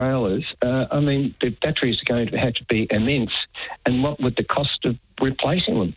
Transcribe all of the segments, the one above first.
trailers, the batteries are going to have to be immense. And what would the cost of replacing them?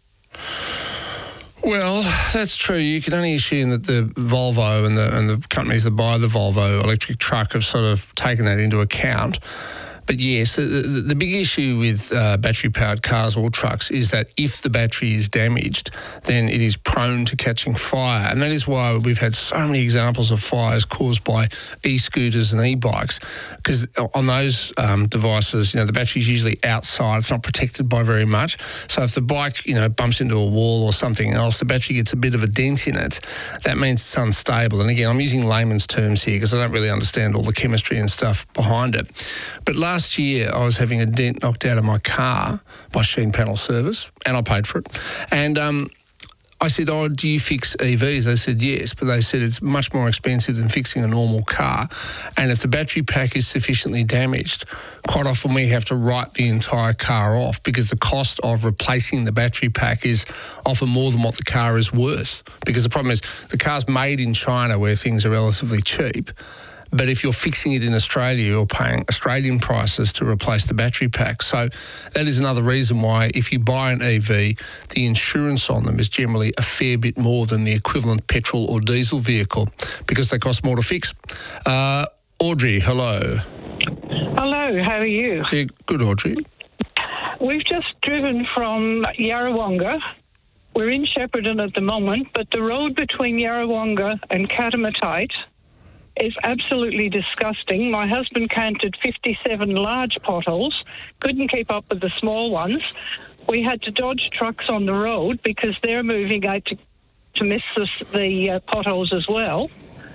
Well, that's true. You can only assume that the Volvo and the companies that buy the Volvo electric truck have sort of taken that into account. But yes, the big issue with battery-powered cars or trucks is that if the battery is damaged, then it is prone to catching fire. And that is why we've had so many examples of fires caused by e-scooters and e-bikes, because on those devices, the battery's usually outside. It's not protected by very much. So if the bike, bumps into a wall or something else, the battery gets a bit of a dent in it. That means it's unstable. And again, I'm using layman's terms here because I don't really understand all the chemistry and stuff behind it. But last year, I was having a dent knocked out of my car by Sheen Panel Service, and I paid for it. And I said, do you fix EVs? They said, yes, but they said it's much more expensive than fixing a normal car. And if the battery pack is sufficiently damaged, quite often we have to write the entire car off because the cost of replacing the battery pack is often more than what the car is worth. Because the problem is the car's made in China where things are relatively cheap. But if you're fixing it in Australia, you're paying Australian prices to replace the battery pack. So that is another reason why if you buy an EV, the insurance on them is generally a fair bit more than the equivalent petrol or diesel vehicle because they cost more to fix. Audrey, hello. Hello, how are you? Yeah, good, Audrey. We've just driven from Yarrawonga. We're in Shepparton at the moment, but the road between Yarrawonga and Katamatite is absolutely disgusting. My husband counted 57 large potholes, couldn't keep up with the small ones. We had to dodge trucks on the road because they're moving out to miss the potholes as well.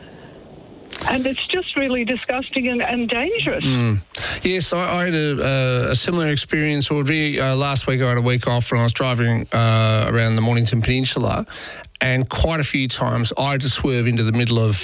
And it's just really disgusting and dangerous. Yes, I had a similar experience, Audrey. Last week I had a week off and I was driving around the Mornington Peninsula, and quite a few times I had to swerve into the middle of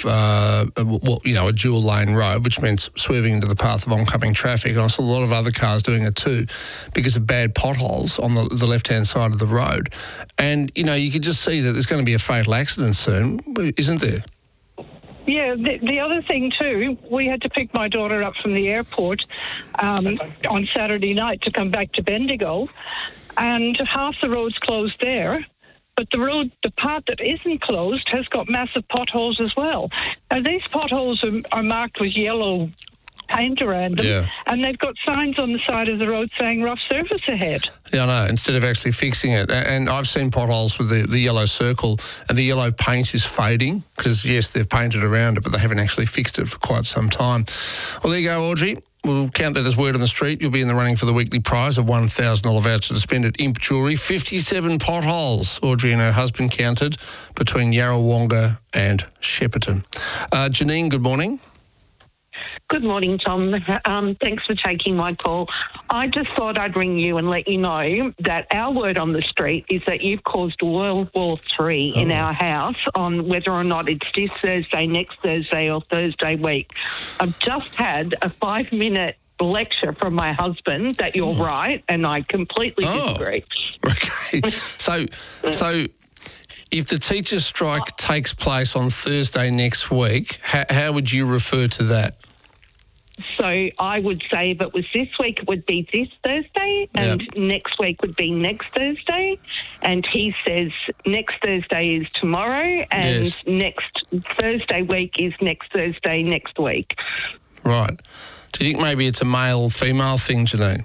a dual lane road, which meant swerving into the path of oncoming traffic. And I saw a lot of other cars doing it too because of bad potholes on the left-hand side of the road. And, you could just see that there's going to be a fatal accident soon, isn't there? Yeah, the other thing too, we had to pick my daughter up from the airport on Saturday night to come back to Bendigo, and half the road's closed there. But the part that isn't closed has got massive potholes as well. Now, these potholes are marked with yellow paint around them, and they've got signs on the side of the road saying rough surface ahead. Yeah, I know, instead of actually fixing it. And I've seen potholes with the yellow circle, and the yellow paint is fading because, yes, they've painted around it, but they haven't actually fixed it for quite some time. Well, there you go, Audrey. We'll count that as word on the street. You'll be in the running for the weekly prize of $1,000 voucher to spend at Imp Jewellery. 57 potholes Audrey and her husband counted between Yarrawonga and Shepparton. Janine, good morning. Good morning, Tom. Thanks for taking my call. I just thought I'd ring you and let you know that our word on the street is that you've caused World War III in our house on whether or not it's this Thursday, next Thursday or Thursday week. I've just had a 5-minute lecture from my husband that you're right, and I completely disagree. Okay. So if the teacher strike takes place on Thursday next week, how would you refer to that? So I would say if it was this week, it would be this Thursday, and next week would be next Thursday. And he says next Thursday is tomorrow, and next Thursday week is next Thursday next week. Right. Do you think maybe it's a male-female thing, Janine?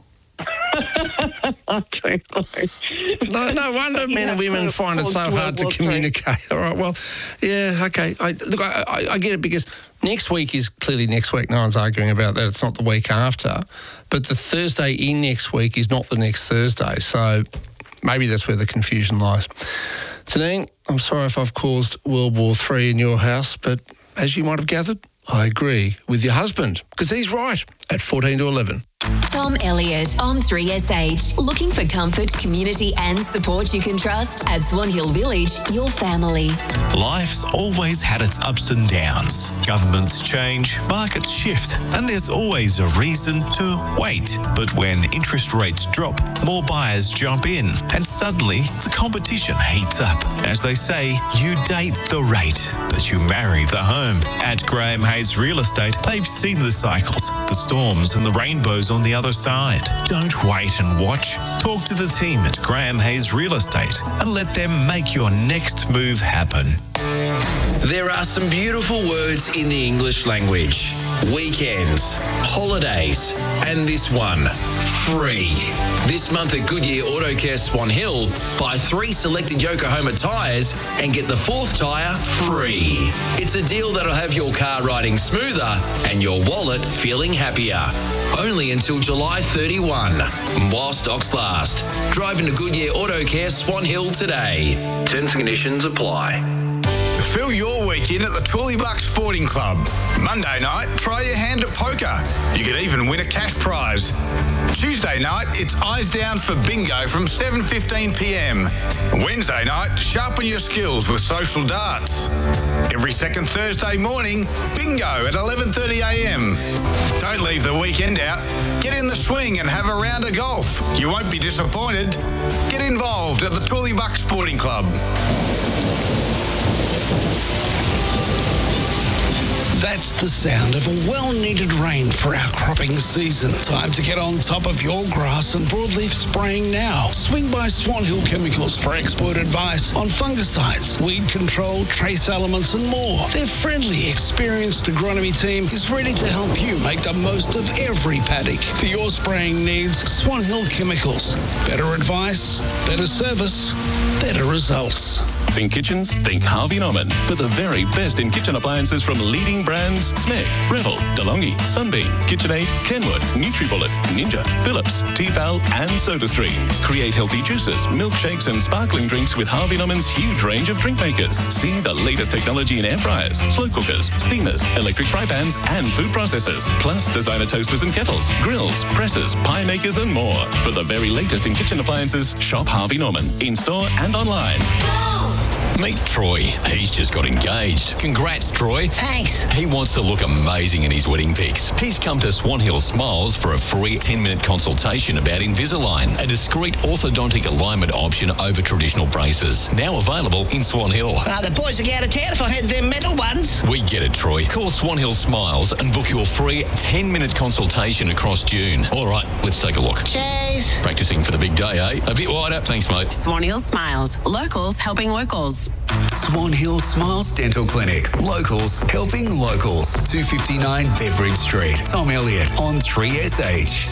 I don't know. No wonder men and women find it so hard to communicate. All right, well, yeah, okay. I get it because next week is clearly next week. No one's arguing about that. It's not the week after. But the Thursday in next week is not the next Thursday. So maybe that's where the confusion lies. Janine, I'm sorry if I've caused World War III in your house, but as you might have gathered, I agree with your husband because he's right at 14 to 11. Tom Elliott on 3SH. Looking for comfort, community and support you can trust? At Swan Hill Village, your family. Life's always had its ups and downs. Governments change, markets shift, and there's always a reason to wait. But when interest rates drop, more buyers jump in, and suddenly the competition heats up. As they say, you date the rate, but you marry the home. At Graham Hayes Real Estate, they've seen the cycles, the storms and the rainbows on the other side. Don't wait and watch. Talk to the team at Graham Hayes Real Estate and let them make your next move happen. There are some beautiful words in the English language. Weekends, holidays, and this one, free. This month at Goodyear Auto Care Swan Hill, buy 3 selected Yokohama tyres and get the 4th tyre free. It's a deal that'll have your car riding smoother and your wallet feeling happier. Only until July 31, while stocks last. Drive into Goodyear Auto Care Swan Hill today. Terms and conditions apply. Fill your weekend at the Twillybux Sporting Club. Monday night, try your hand at poker. You could even win a cash prize. Tuesday night, it's eyes down for bingo from 7:15pm. Wednesday night, sharpen your skills with social darts. Every second Thursday morning, bingo at 11:30am. Don't leave the weekend out. Get in the swing and have a round of golf. You won't be disappointed. Get involved at the Twillybux Sporting Club. That's the sound of a well-needed rain for our cropping season. Time to get on top of your grass and broadleaf spraying now. Swing by Swan Hill Chemicals for expert advice on fungicides, weed control, trace elements and more. Their friendly, experienced agronomy team is ready to help you make the most of every paddock. For your spraying needs, Swan Hill Chemicals. Better advice, better service, better results. Think kitchens? Think Harvey Norman. For the very best in kitchen appliances from leading brands Smeg, Revel, DeLonghi, Sunbeam, KitchenAid, Kenwood, NutriBullet, Ninja, Philips, Tefal and SodaStream. Create healthy juices, milkshakes and sparkling drinks with Harvey Norman's huge range of drink makers. See the latest technology in air fryers, slow cookers, steamers, electric fry pans and food processors. Plus designer toasters and kettles, grills, presses, pie makers and more. For the very latest in kitchen appliances, shop Harvey Norman. In-store and online. Meet Troy. He's just got engaged. Congrats, Troy. Thanks. He wants to look amazing in his wedding pics. He's come to Swan Hill Smiles for a free 10-minute consultation about Invisalign, a discreet orthodontic alignment option over traditional braces. Now available in Swan Hill. The boys would go out of town if I had them metal ones. We get it, Troy. Call Swan Hill Smiles and book your free 10-minute consultation across June. All right, let's take a look. Cheers. Practicing for the big day, eh? A bit wider. Thanks, mate. Swan Hill Smiles. Locals helping locals. Swan Hill Smiles Dental Clinic. Locals helping locals. 259 Beveridge Street. Tom Elliott on 3SH.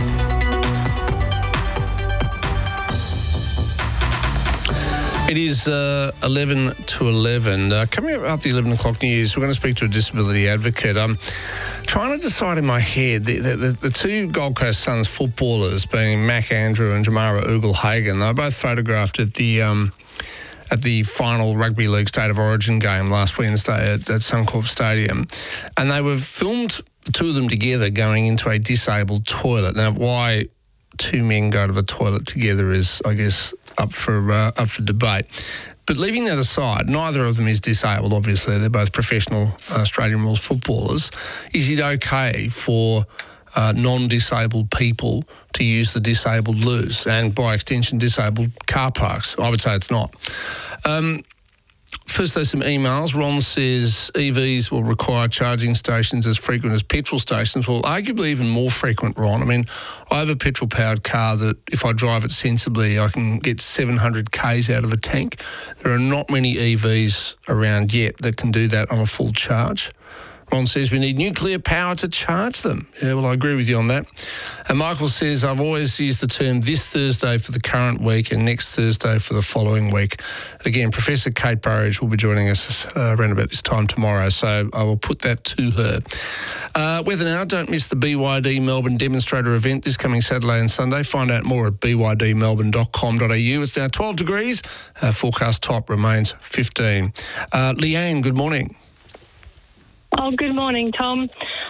It is 11 to 11. Coming up the 11 o'clock news, we're going to speak to a disability advocate. I'm trying to decide in my head, the 2 Gold Coast Suns footballers, being Mac Andrew and Jamara Ugle-Hagan, they were both photographed at the final Rugby League State of Origin game last Wednesday at Suncorp Stadium. And they were filmed, the 2 of them together, going into a disabled toilet. Now, why 2 men go to the toilet together is, I guess, up for debate. But leaving that aside, neither of them is disabled, obviously. They're both professional Australian rules footballers. Is it okay for non-disabled people to use the disabled loos and, by extension, disabled car parks? I would say it's not. First, there's some emails. Ron says EVs will require charging stations as frequent as petrol stations. Well, arguably even more frequent, Ron. I mean, I have a petrol-powered car that if I drive it sensibly, I can get 700 Ks out of a tank. There are not many EVs around yet that can do that on a full charge. Ron says we need nuclear power to charge them. Yeah, well, I agree with you on that. And Michael says, I've always used the term this Thursday for the current week and next Thursday for the following week. Again, Professor Kate Burridge will be joining us around about this time tomorrow, so I will put that to her. Weather now, don't miss the BYD Melbourne demonstrator event this coming Saturday and Sunday. Find out more at bydmelbourne.com.au. It's now 12 degrees. Forecast top remains 15. Leanne, good morning. Oh, good morning, Tom.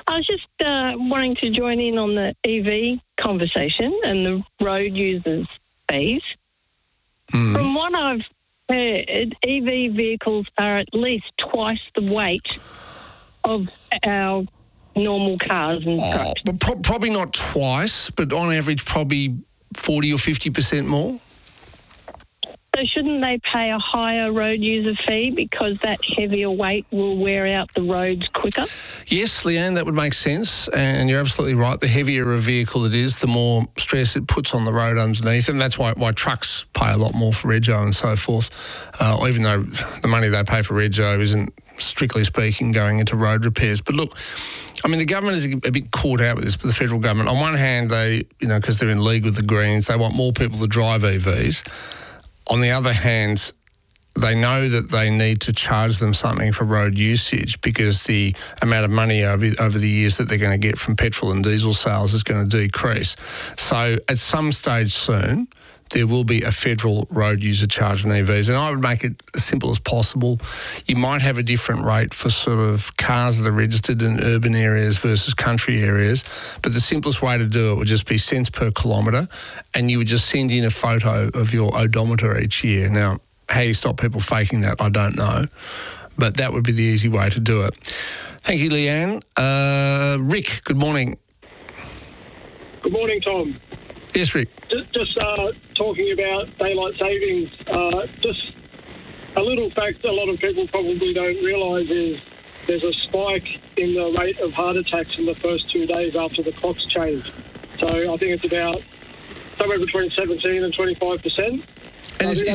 I was just wanting to join in on the EV conversation and the road users fees. From what I've heard, EV vehicles are at least twice the weight of our normal cars and trucks. Probably not twice, but on average probably 40 or 50% more. So shouldn't they pay a higher road user fee because that heavier weight will wear out the roads quicker? Yes, Leanne, that would make sense, and you're absolutely right. The heavier a vehicle it is, the more stress it puts on the road underneath, and that's why trucks pay a lot more for rego and so forth, even though the money they pay for rego isn't, strictly speaking, going into road repairs. But look, I mean, the government is a bit caught out with this, but the federal government, on one hand, they, because they're in league with the Greens, they want more people to drive EVs. On the other hand, they know that they need to charge them something for road usage because the amount of money over the years that they're going to get from petrol and diesel sales is going to decrease. So at some stage soon, there will be a federal road user charge on EVs, and I would make it as simple as possible. You might have a different rate for sort of cars that are registered in urban areas versus country areas, but the simplest way to do it would just be cents per kilometre, and you would just send in a photo of your odometer each year. Now, how you stop people faking that, I don't know, but that would be the easy way to do it. Thank you, Leanne. Rick, good morning. Good morning, Tom. Yes, Rick. Just talking about daylight savings, just a little fact a lot of people probably don't realise is there's a spike in the rate of heart attacks in the first 2 days after the clocks change. So I think it's about somewhere between 17 and 25%. And is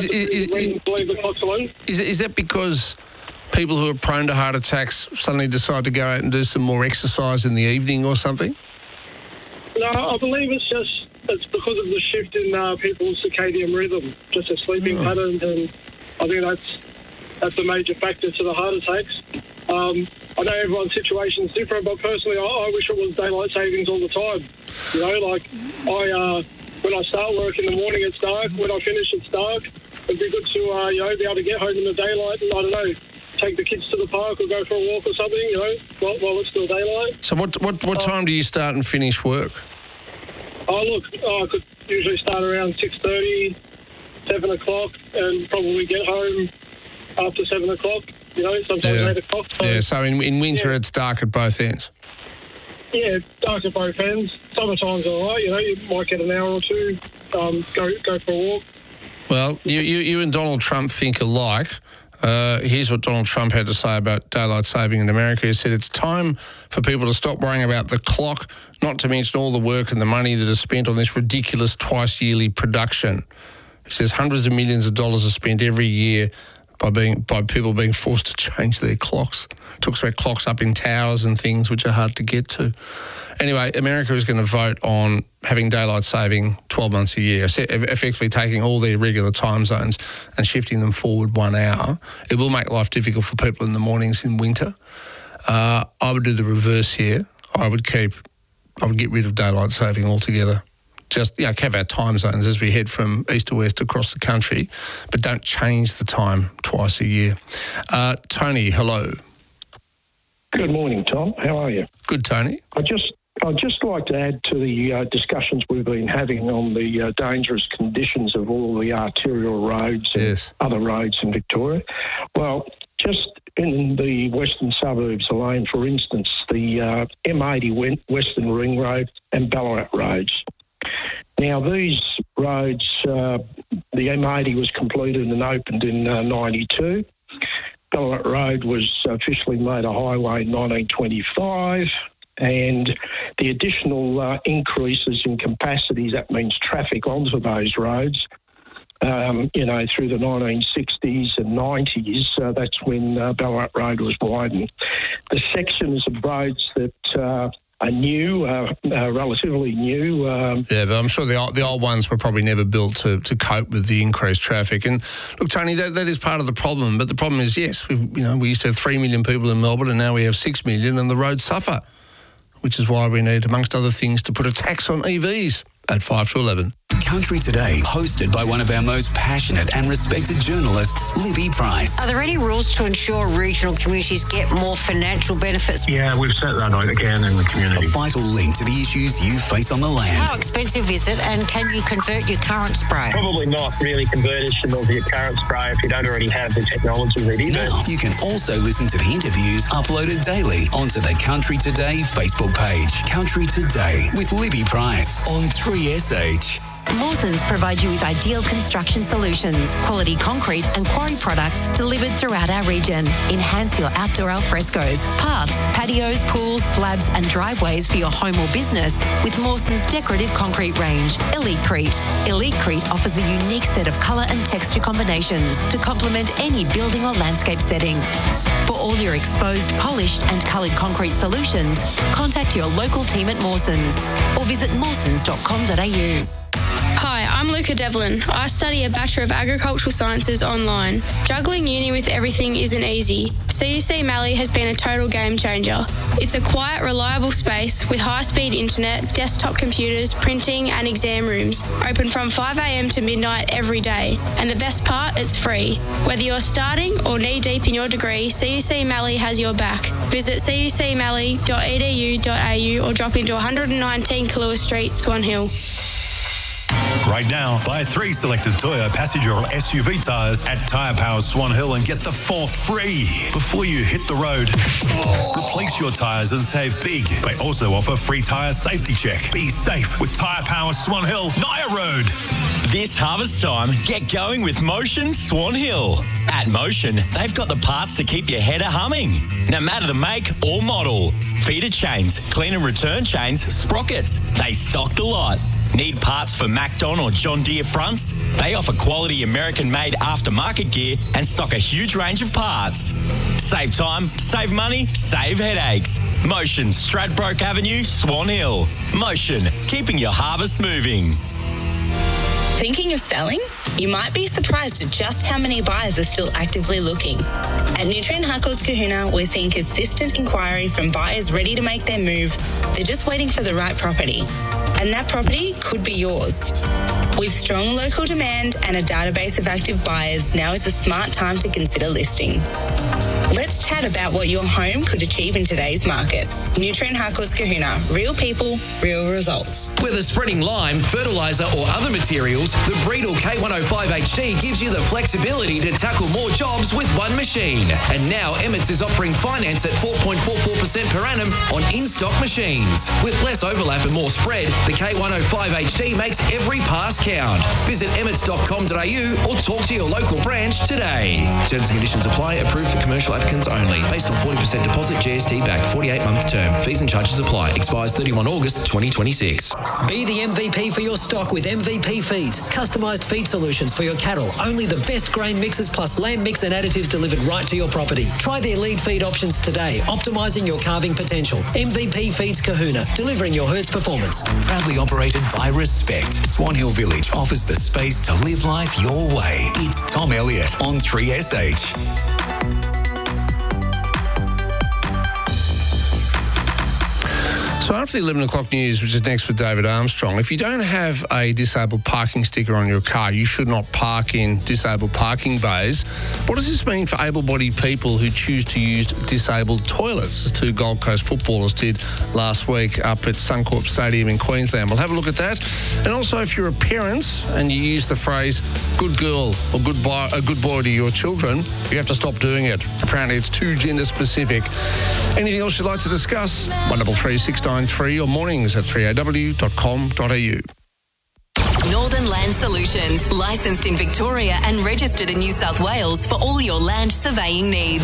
that because people who are prone to heart attacks suddenly decide to go out and do some more exercise in the evening or something? No, I believe it's because of the shift in people's circadian rhythm, just their sleeping patterns, and I think that's a major factor to the heart attacks. I know everyone's situation is different, but personally, I wish it was daylight savings all the time. When I start work in the morning, it's dark. When I finish, it's dark. It'd be good to be able to get home in the daylight and, I don't know, take the kids to the park or go for a walk or something, while it's still daylight. So what time do you start and finish work? I could usually start around 6:30, 7 o'clock, and probably get home after 7 o'clock, sometimes 8 o'clock. So in winter it's dark at both ends? Yeah, dark at both ends. Summertime's all right, you might get an hour or two, go for a walk. Well, you and Donald Trump think alike. Here's what Donald Trump had to say about daylight saving in America. He said, it's time for people to stop worrying about the clock, not to mention all the work and the money that is spent on this ridiculous twice-yearly production. He says hundreds of millions of dollars are spent every year by people being forced to change their clocks. Talks about clocks up in towers and things which are hard to get to. Anyway, America is going to vote on having daylight saving 12 months a year, effectively taking all their regular time zones and shifting them forward 1 hour. It will make life difficult for people in the mornings in winter. I would do the reverse here. I would get rid of daylight saving altogether. Just have our time zones as we head from east to west across the country, but don't change the time twice a year. Tony, hello. Good morning, Tom. How are you? Good, Tony. I'd just like to add to the discussions we've been having on the dangerous conditions of all the arterial roads and other roads in Victoria. Well, just in the western suburbs alone, for instance, the M80 Western Ring Road and Ballarat roads. Now, these roads, the M80 was completed and opened in 92. Ballarat Road was officially made a highway in 1925. And the additional increases in capacities, that means traffic onto those roads, through the 1960s and 90s, that's when Ballarat Road was widened. The sections of roads that are new, relatively new. But I'm sure the old ones were probably never built to cope with the increased traffic. And look, Tony, that is part of the problem. But the problem is, yes, we used to have 3 million people in Melbourne, and now we have 6 million, and the roads suffer, which is why we need, amongst other things, to put a tax on EVs. at 5 to 11. Country Today, hosted by one of our most passionate and respected journalists, Libby Price. Are there any rules to ensure regional communities get more financial benefits? Yeah, we've set that out again in the community. A vital link to the issues you face on the land. How expensive is it, and can you convert your current spray? Probably not really convertible to your current spray if you don't already have the technology ready. Now, you can also listen to the interviews uploaded daily onto the Country Today Facebook page. Country Today with Libby Price on 3SH. Mawsons provide you with ideal construction solutions, quality concrete and quarry products delivered throughout our region. Enhance your outdoor alfrescos, paths, patios, pools, slabs and driveways for your home or business with Mawsons' decorative concrete range, Elitecrete. Elitecrete offers a unique set of colour and texture combinations to complement any building or landscape setting. For all your exposed, polished and coloured concrete solutions, contact your local team at Mawsons or visit mawsons.com.au. Hi, I'm Luca Devlin. I study a Bachelor of Agricultural Sciences online. Juggling uni with everything isn't easy. CUC Mallee has been a total game changer. It's a quiet, reliable space with high-speed internet, desktop computers, printing and exam rooms. Open from 5 a.m. to midnight every day. And the best part, it's free. Whether you're starting or knee-deep in your degree, CUC Mallee has your back. Visit cucmallee.edu.au or drop into 119 Kahlua Street, Swan Hill. Right now, buy 3 selected Toyo passenger or SUV tyres at Tyre Power Swan Hill and get the 4th free before you hit the road. Replace your tyres and save big. They also offer free tyre safety check. Be safe with Tyre Power Swan Hill, Naya Road. This harvest time, get going with Motion Swan Hill. At Motion, they've got the parts to keep your header humming. No matter the make or model. Feeder chains, clean and return chains, sprockets. They stock the lot. Need parts for Macdon or John Deere fronts? They offer quality American-made aftermarket gear and stock a huge range of parts. Save time, save money, save headaches. Motion, Stradbroke Avenue, Swan Hill. Motion, keeping your harvest moving. Thinking of selling? You might be surprised at just how many buyers are still actively looking. At Nutrien Harcourts Kahuna, we're seeing consistent inquiry from buyers ready to make their move. They're just waiting for the right property. And that property could be yours. With strong local demand and a database of active buyers, now is the smart time to consider listing. Let's chat about what your home could achieve in today's market. Nutrien Harcourts Kahuna. Real people, real results. Whether spreading lime, fertiliser or other materials, the Breedle K105 HT gives you the flexibility to tackle more jobs with one machine. And now Emmets is offering finance at 4.44% per annum on in-stock machines. With less overlap and more spread, the K105 HT makes every pass count. Visit emmets.com.au or talk to your local branch today. Terms and conditions apply. Approved for commercial applicants only. Based on 40% deposit, GST back, 48-month term. Fees and charges apply. Expires 31 August 2026. Be the MVP for your stock with MVP Feeds. Customised feed solutions for your cattle. Only the best grain mixes plus lamb mix and additives delivered right to your property. Try their lead feed options today, optimising your calving potential. MVP Feeds Kahuna, delivering your herd's performance. Proudly operated by Respect, Swan Hill Village offers the space to live life your way. It's Tom Elliott on 3SH. So after the 11 o'clock news, which is next with David Armstrong, if you don't have a disabled parking sticker on your car, you should not park in disabled parking bays. What does this mean for able-bodied people who choose to use disabled toilets, as 2 Gold Coast footballers did last week up at Suncorp Stadium in Queensland? We'll have a look at that. And also, if you're a parent and you use the phrase good girl or good boy to your children, you have to stop doing it. Apparently, it's too gender-specific. Anything else you'd like to discuss? 133693 or mornings at 3aw.com.au. Northern Land Solutions, licensed in Victoria and registered in New South Wales for all your land surveying needs.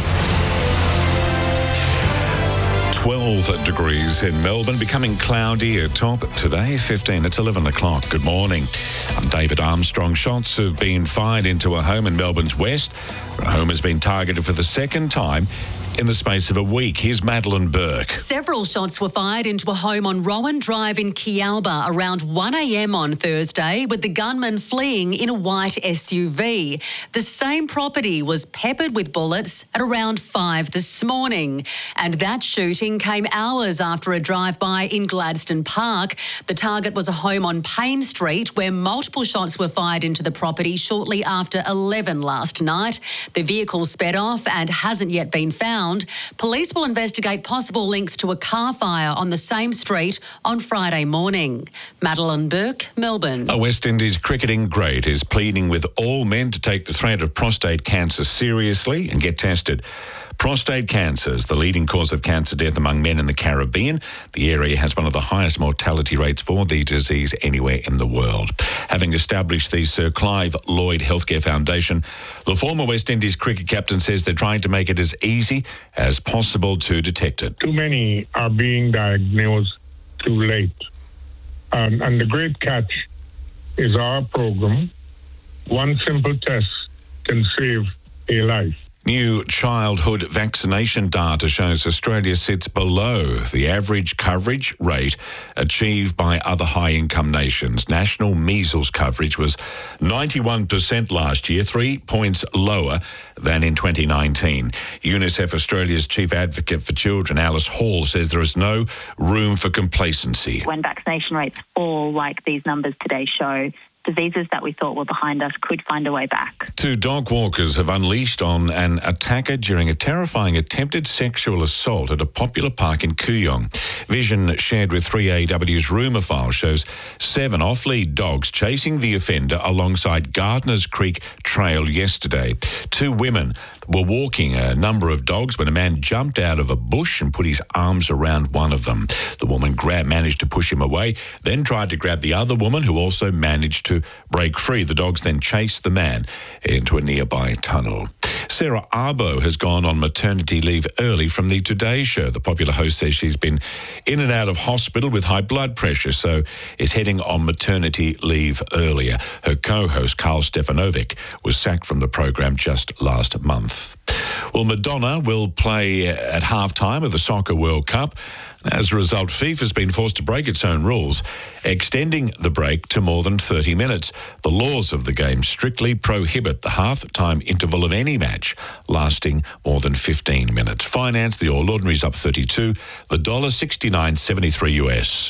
12 degrees in Melbourne, becoming cloudy at top today, 15. It's 11 o'clock. Good morning. I'm David Armstrong. Shots have been fired into a home in Melbourne's west. A home has been targeted for the second time in the space of a week. Here's Madeline Burke. Several shots were fired into a home on Rowan Drive in Kialba around 1 a.m. on Thursday, with the gunman fleeing in a white SUV. The same property was peppered with bullets at around 5 this morning. And that shooting came hours after a drive-by in Gladstone Park. The target was a home on Payne Street, where multiple shots were fired into the property shortly after 11 last night. The vehicle sped off and hasn't yet been found. Police will investigate possible links to a car fire on the same street on Friday morning. Madeline Burke, Melbourne. A West Indies cricketing great is pleading with all men to take the threat of prostate cancer seriously and get tested. Prostate cancer is the leading cause of cancer death among men in the Caribbean. The area has one of the highest mortality rates for the disease anywhere in the world. Having established the Sir Clive Lloyd Healthcare Foundation, the former West Indies cricket captain says they're trying to make it as easy as possible to detect it. Too many are being diagnosed too late. And the great catch is our program. One simple test can save a life. New childhood vaccination data shows Australia sits below the average coverage rate achieved by other high-income nations. National measles coverage was 91% last year, 3 points lower than in 2019. UNICEF Australia's chief advocate for children, Alice Hall, says there is no room for complacency. When vaccination rates fall, like these numbers today show, diseases that we thought were behind us could find a way back. 2 dog walkers have unleashed on an attacker during a terrifying attempted sexual assault at a popular park in Kooyong. Vision shared with 3AW's rumour file shows 7 off-lead dogs chasing the offender alongside Gardners Creek Trail yesterday. 2 women were walking a number of dogs when a man jumped out of a bush and put his arms around one of them. The woman managed to push him away, then tried to grab the other woman, who also managed to break free. The dogs then chased the man into a nearby tunnel. Sarah Arbo has gone on maternity leave early from the Today Show. The popular host says she's been in and out of hospital with high blood pressure, so is heading on maternity leave earlier. Her co-host, Carl Stefanovic, was sacked from the program just last month. Well, Madonna will play at halftime of the Soccer World Cup. As a result, FIFA's been forced to break its own rules, extending the break to more than 30 minutes. The laws of the game strictly prohibit the half-time interval of any match lasting more than 15 minutes. Finance, the All Ordinary's up 32, the $1.69.73 US.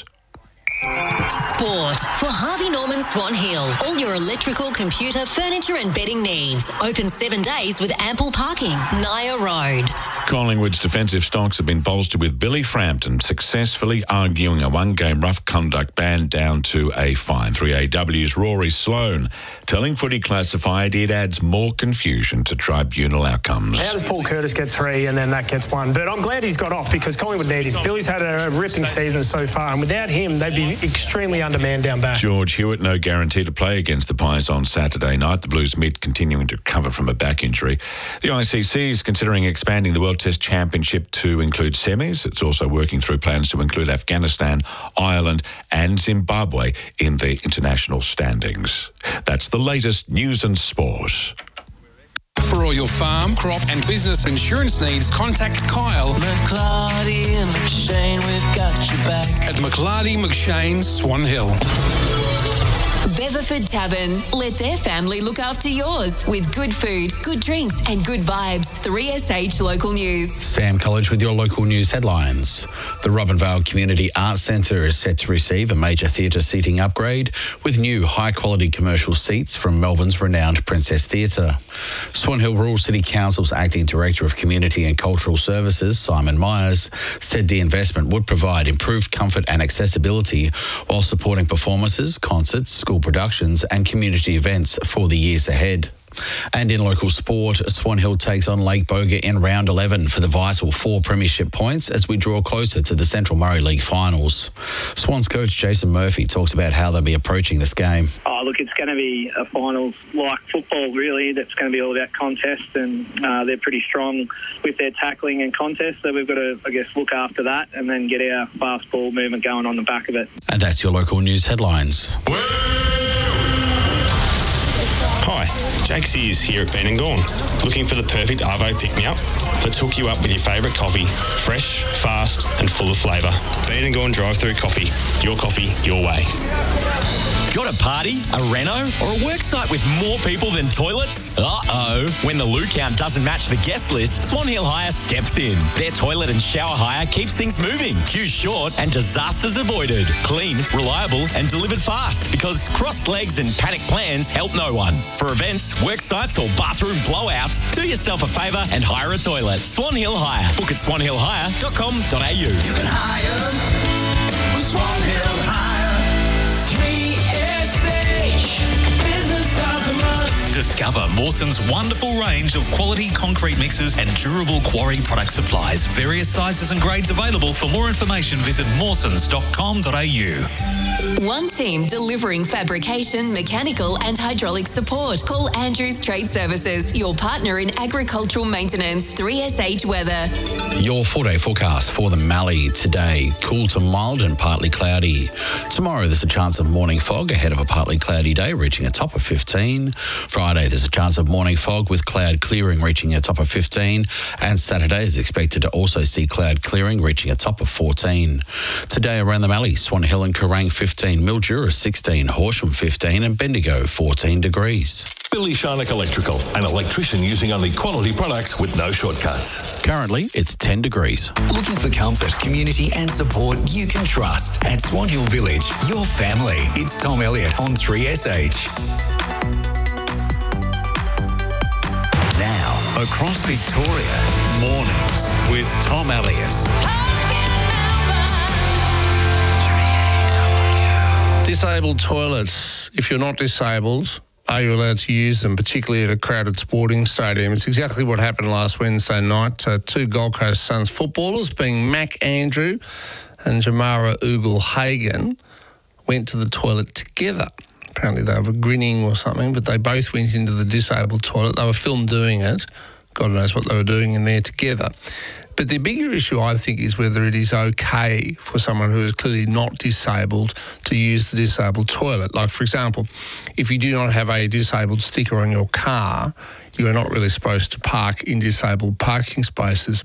Sport for Harvey Norman Swan Hill. All your electrical, computer, furniture and bedding needs. Open 7 days with ample parking. Naya Road. Collingwood's defensive stocks have been bolstered with Billy Frampton successfully arguing a one-game rough conduct ban down to a fine. 3AW's Rory Sloan telling Footy Classified it adds more confusion to tribunal outcomes. How does Paul Curtis get 3 and then that gets 1? But I'm glad he's got off because Collingwood need him. Billy's had a ripping season so far, and without him, they'd be extremely undermanned down back. George Hewitt, no guarantee to play against the Pies on Saturday night. The Blues mid continuing to recover from a back injury. The ICC is considering expanding the World Test Championship to include semis. It's also working through plans to include Afghanistan, Ireland and Zimbabwe in the international standings. That's the latest news and sport. For all your farm, crop and business insurance needs, contact Kyle McLarty and McShane, we've got your back. at McLarty McShane, Swan Hill. Beverford Tavern. Let their family look after yours with good food, good drinks and good vibes. 3SH Local News. Sam College with your local news headlines. The Robinvale Community Arts Centre is set to receive a major theatre seating upgrade with new high-quality commercial seats from Melbourne's renowned Princess Theatre. Swan Hill Rural City Council's Acting Director of Community and Cultural Services, Simon Myers, said the investment would provide improved comfort and accessibility while supporting performances, concerts, school productions and community events for the years ahead. And in local sport, Swan Hill takes on Lake Boga in round 11 for the vital 4 premiership points as we draw closer to the Central Murray League finals. Swans coach Jason Murphy talks about how they'll be approaching this game. Oh, look, it's going to be a finals like football, really. That's going to be all about contests, and they're pretty strong with their tackling and contests, so we've got to, I guess, look after that and then get our fast ball movement going on the back of it. And that's your local news headlines. Hi, Jake's Ears here at Ben & Gone. Looking for the perfect Arvo pick-me-up? Let's hook you up with your favourite coffee. Fresh, fast and full of flavour. Ben & Gone drive-through coffee. Your way. Got a party, a reno, or a work site with more people than toilets? Uh-oh. When the loo count doesn't match the guest list, Swan Hill Hire steps in. Their toilet and shower hire keeps things moving, queues short, and disasters avoided. Clean, reliable, and delivered fast, because crossed legs and panic plans help no one. For events, work sites, or bathroom blowouts, do yourself a favour and hire a toilet. Swan Hill Hire. Book at swanhillhire.com.au. You can hire Swan Hill Hire. 3SH Business of the Month. Discover Mawson's wonderful range of quality concrete mixers and durable quarry product supplies. Various sizes and grades available. For more information, visit mawsons.com.au. One team delivering fabrication, mechanical and hydraulic support. Call Andrews Trade Services, your partner in agricultural maintenance. 3SH Weather. Your 4-day forecast for the Mallee today. Cool to mild and partly cloudy. Tomorrow there's a chance of morning fog ahead of a partly cloudy day, reaching a top of 15. Friday there's a chance of morning fog with cloud clearing, reaching a top of 15. And Saturday is expected to also see cloud clearing, reaching a top of 14. Today around the Mallee, Swan Hill and Kerrang 15, Mildura 16, Horsham 15 and Bendigo 14 degrees. Billy Sharnock Electrical, an electrician using only quality products with no shortcuts. Currently, it's 10 degrees. Looking for comfort, community and support you can trust. At Swan Hill Village, your family. It's Tom Elliott on 3SH. Now, across Victoria, mornings with Tom Elliott. Disabled toilets. If you're not disabled, are you allowed to use them, particularly at a crowded sporting stadium? It's exactly what happened last Wednesday night. Two Gold Coast Suns footballers, being Mac Andrew and Jamara Ugle-Hagan, went to the toilet together. Apparently they were grinning or something, but they both went into the disabled toilet. They were filmed doing it. God knows what they were doing in there together. But the bigger issue, I think, is whether it is okay for someone who is clearly not disabled to use the disabled toilet. Like, for example, if you do not have a disabled sticker on your car, you are not really supposed to park in disabled parking spaces.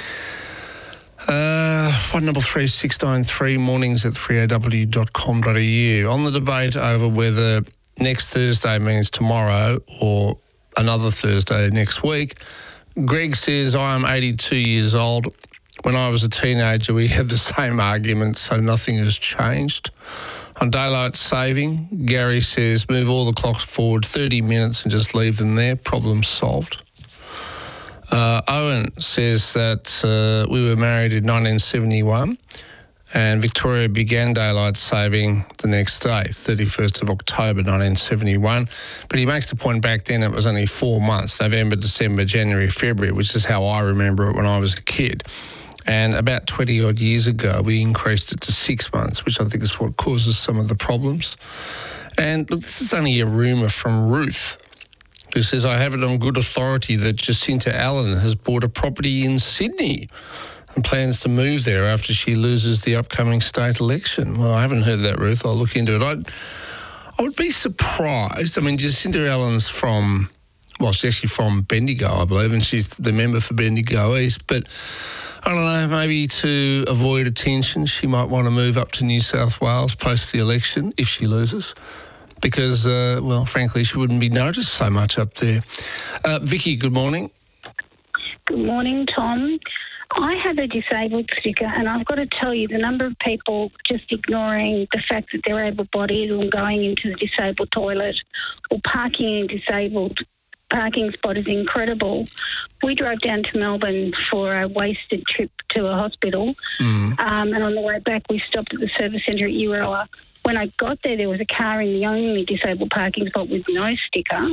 133693 mornings at 3aw.com.au. On the debate over whether next Thursday means tomorrow or another Thursday next week, Greg says, I am 82 years old. When I was a teenager, we had the same argument, so nothing has changed. On daylight saving, Gary says, move all the clocks forward 30 minutes and just leave them there. Problem solved. Owen says that we were married in 1971 and Victoria began daylight saving the next day, 31st of October 1971. But he makes the point back then it was only 4 months, November, December, January, February, which is how I remember it when I was a kid. And about 20-odd years ago, we increased it to 6 months, which I think is what causes some of the problems. And look, this is only a rumour from Ruth, who says, I have it on good authority that Jacinta Allen has bought a property in Sydney and plans to move there after she loses the upcoming state election. Well, I haven't heard that, Ruth. I'll look into it. I would be surprised. I mean, Jacinta Allen's from, well, she's actually from Bendigo, I believe, and she's the member for Bendigo East. But I don't know, maybe to avoid attention, she might want to move up to New South Wales post the election if she loses. Because, well, frankly, she wouldn't be noticed so much up there. Vicky, good morning. Good morning, Tom. I have a disabled sticker, and I've got to tell you, the number of people just ignoring the fact that they're able-bodied or going into the disabled toilet or parking in a disabled parking spot is incredible. We drove down to Melbourne for a wasted trip to a hospital, and on the way back we stopped at the service centre at Euroa. When I got there was a car in the only disabled parking spot with no sticker.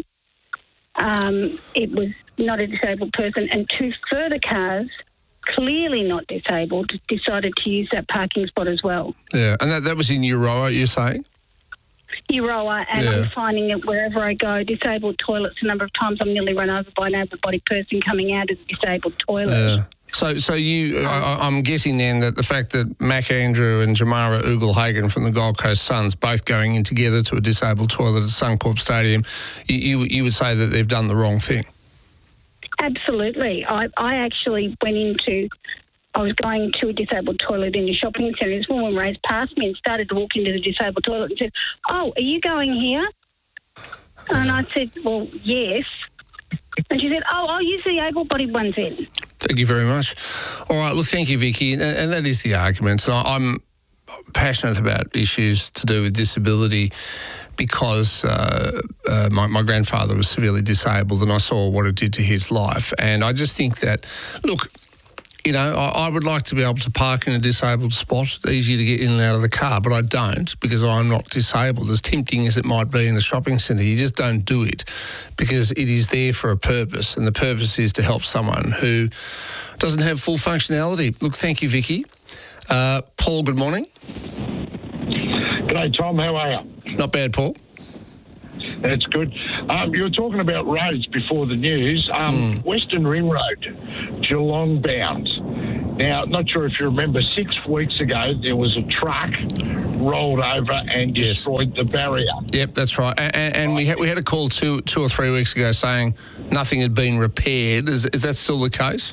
It was not a disabled person, and two further cars, clearly not disabled, decided to use that parking spot as well. Yeah, and that was in Euroa, you're saying? Euroa, and I'm finding it wherever I go, disabled toilets, a number of times I'm nearly run over by an able-bodied person coming out of the disabled toilet. So I'm guessing then that the fact that Mac Andrew and Jamara Ugle-Hagan from the Gold Coast Suns both going in together to a disabled toilet at Suncorp Stadium, you would say that they've done the wrong thing? Absolutely. I actually I was going to a disabled toilet in the shopping centre. This woman raced past me and started to walk into the disabled toilet and said, "Oh, are you going here?" And I said, "Well, yes." And she said, "Oh, I'll use the able-bodied ones then." Thank you very much. All right, well, thank you, Vicky. And that is the argument. So I'm passionate about issues to do with disability because my grandfather was severely disabled and I saw what it did to his life. And I just think that, look, you know, I would like to be able to park in a disabled spot. It's easy to get in and out of the car, but I don't because I'm not disabled. As tempting as it might be in a shopping centre, you just don't do it because it is there for a purpose, and the purpose is to help someone who doesn't have full functionality. Look, thank you, Vicky. Paul, good morning. G'day, Tom. How are you? Not bad, Paul. That's good. You were talking about roads before the news. Western Ring Road, Geelong bound. Now, not sure if you remember, 6 weeks ago there was a truck rolled over and destroyed the barrier. Yep, that's right. And we had a call two or 3 weeks ago saying nothing had been repaired. Is that still the case?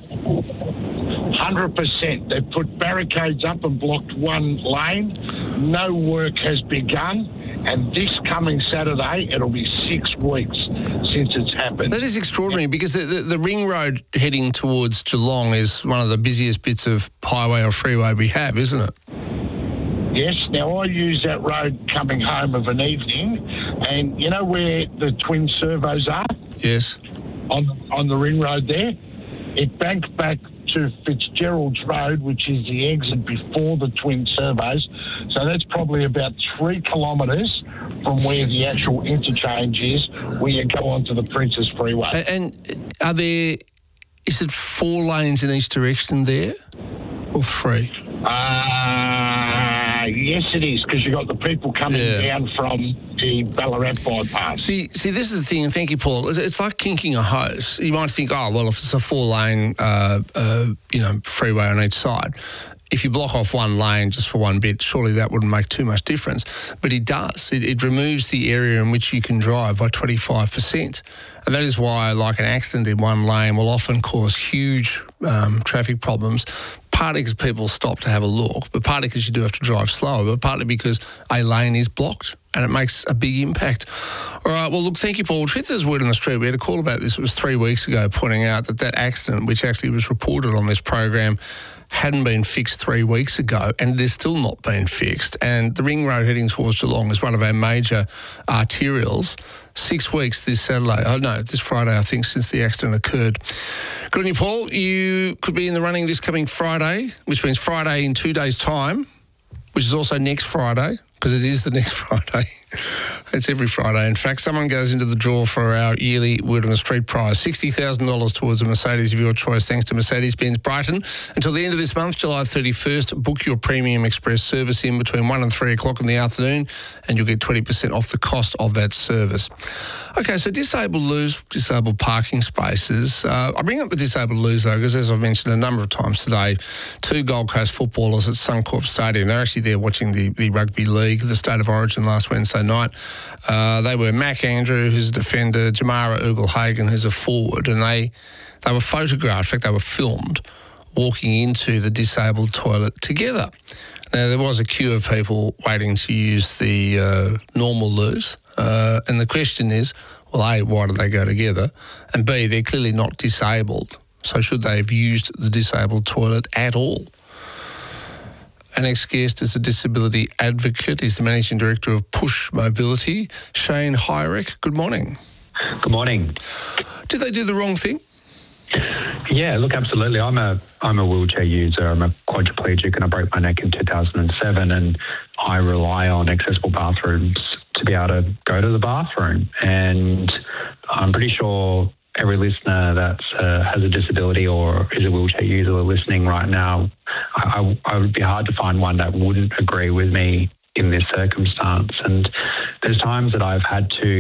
100%. They put barricades up and blocked one lane. No work has begun. And this coming Saturday, it'll be 6 weeks since it's happened. That is extraordinary because the ring road heading towards Geelong is one of the busiest bits of highway or freeway we have, isn't it? Yes. Now, I use that road coming home of an evening, and you know where the twin servos are? Yes. On the ring road there? It banked back to Fitzgerald's Road, which is the exit before the twin servos. So that's probably about 3 kilometres from where the actual interchange is, where you go onto the Princess Freeway. And is it 4 lanes in each direction there or 3? Yes, it is, because you've got the people coming down from the Ballarat bypass. See, this is the thing, and thank you, Paul. It's like kinking a hose. You might think, oh, well, if it's a 4-lane, freeway on each side, if you block off one lane just for one bit, surely that wouldn't make too much difference. But it does. It removes the area in which you can drive by 25%. And that is why, like, an accident in one lane will often cause huge traffic problems, partly because people stop to have a look, but partly because you do have to drive slower, but partly because a lane is blocked and it makes a big impact. All right, well, look, thank you, Paul. Truth is, word on the street, we had a call about this. It was 3 weeks ago, pointing out that accident, which actually was reported on this program, hadn't been fixed 3 weeks ago, and it is still not been fixed. And the ring road heading towards Geelong is one of our major arterials. 6 weeks this Saturday. Oh, no, this Friday, I think, since the accident occurred. Good on you, Paul. You could be in the running this coming Friday, which means Friday in 2 days' time, which is also next Friday, because it is the next Friday. It's every Friday. In fact, someone goes into the draw for our yearly Word on the Street prize, $60,000 towards a Mercedes of your choice, thanks to Mercedes-Benz Brighton. Until the end of this month, July 31st, book your Premium Express service in between 1 and 3 o'clock in the afternoon, and you'll get 20% off the cost of that service. Okay, so disabled parking spaces. I bring up the disabled loos, though, because as I've mentioned a number of times today, 2 Gold Coast footballers at Suncorp Stadium, they're actually there watching the Rugby League, the State of Origin last Wednesday night. They were Mac Andrew, who's a defender, Jamara Ugle-Hagan, who's a forward, and they were photographed, in fact, they were filmed walking into the disabled toilet together. Now, there was a queue of people waiting to use the normal loos, and the question is, well, A, why did they go together? And B, they're clearly not disabled, so should they have used the disabled toilet at all? Our next guest is a disability advocate. He's the Managing Director of Push Mobility, Shane Hyrick. Good morning. Good morning. Did they do the wrong thing? Yeah, look, absolutely. I'm a wheelchair user. I'm a quadriplegic, and I broke my neck in 2007, and I rely on accessible bathrooms to be able to go to the bathroom. And I'm pretty sure every listener that has a disability or is a wheelchair user listening right now, I would be hard to find one that wouldn't agree with me in this circumstance. And there's times that I've had to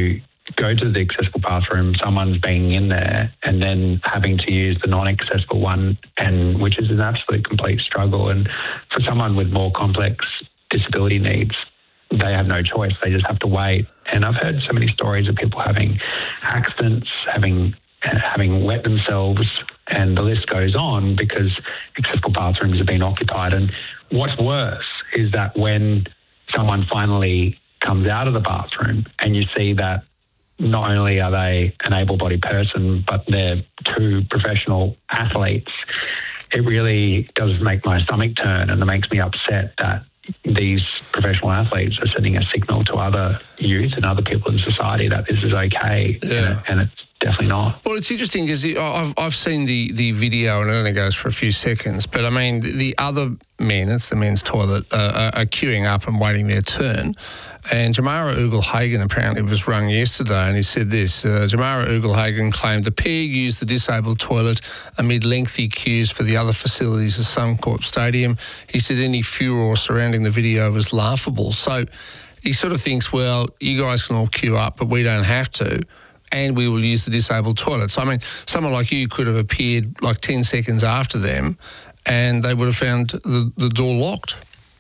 go to the accessible bathroom, someone's being in there and then having to use the non-accessible one, and which is an absolute complete struggle. And for someone with more complex disability needs, they have no choice. They just have to wait. And I've heard so many stories of people having accidents, having wet themselves, and the list goes on because accessible bathrooms have been occupied. And what's worse is that when someone finally comes out of the bathroom and you see that not only are they an able-bodied person, but they're two professional athletes, it really does make my stomach turn, and it makes me upset that these professional athletes are sending a signal to other youth and other people in society that this is okay, and it's definitely not. Well, it's interesting because I've seen the video, and it only goes for a few seconds, but I mean, the other men, it's the men's toilet, are queuing up and waiting their turn. And Jamara Ugle-Hagan apparently was rung yesterday, and he said this. Jamara Ugle-Hagan claimed the pair used the disabled toilet amid lengthy queues for the other facilities at Suncorp Stadium. He said any furor surrounding the video was laughable. So he sort of thinks, well, you guys can all queue up, but we don't have to, and we will use the disabled toilets. I mean, someone like you could have appeared like 10 seconds after them, and they would have found the door locked.